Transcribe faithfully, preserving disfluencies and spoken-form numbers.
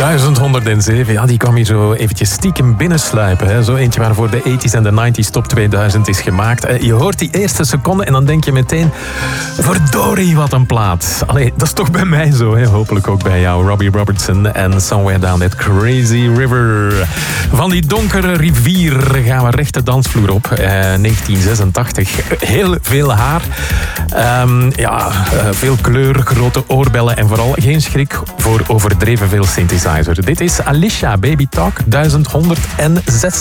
duizend honderdzeven, ja, die kwam hier zo eventjes stiekem binnensluipen. Hè. Zo eentje waarvoor de tachtiger en de negentig top tweeduizend is gemaakt. Je hoort die eerste seconde en dan denk je meteen... Verdorie, wat een plaat. Allee, dat is toch bij mij zo, hè. Hopelijk ook bij jou. Robbie Robertson en Somewhere Down That Crazy River. Van die donkere rivier gaan we recht de dansvloer op. Eh, negentien zesentachtig. Heel veel haar. Um, ja, veel kleur, grote oorbellen en vooral geen schrik voor overdreven veel synthesizer. Dit is Alicia, Baby Talk, duizend honderd zes.